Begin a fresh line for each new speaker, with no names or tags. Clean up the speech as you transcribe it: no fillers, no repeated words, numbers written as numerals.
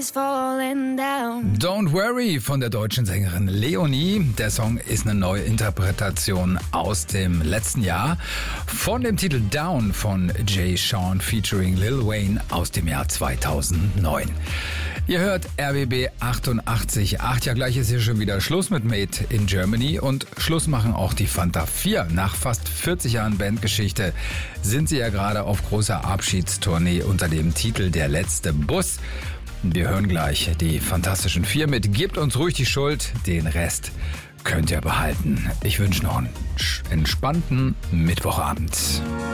Don't Worry von der deutschen Sängerin Leonie. Der Song ist eine neue Interpretation aus dem letzten Jahr von dem Titel Down von Jay Sean featuring Lil Wayne aus dem Jahr 2009. Ihr hört RBB 88.8. Ja, gleich ist hier schon wieder Schluss mit Made in Germany und Schluss machen auch die Fanta 4. Nach fast 40 Jahren Bandgeschichte sind sie ja gerade auf großer Abschiedstournee unter dem Titel Der letzte Bus. Wir hören gleich die Fantastischen 4 mit Gebt uns ruhig die Schuld, den Rest könnt ihr behalten. Ich wünsche noch einen entspannten Mittwochabend.